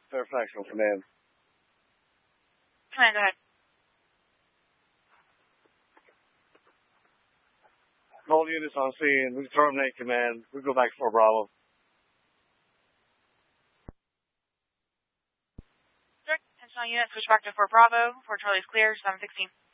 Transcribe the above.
Fairfax on command. Command, go ahead. All units on scene. We terminate command. We go back for Bravo. Attention all units, switch back to Fort Bravo. Fort Charlie's clear, 716.